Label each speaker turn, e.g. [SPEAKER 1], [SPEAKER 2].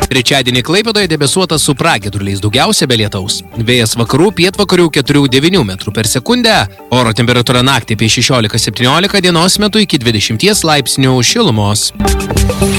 [SPEAKER 1] Trečiadienį Klaipėdoje debesuota su pragiedruliais, daugiausia be lietaus. Vėjas vakarų pietvakarių 4–9 metrų per sekundę. Oro temperatūra naktį apie 16–17, dienos metu iki 20 laipsnių šilumos.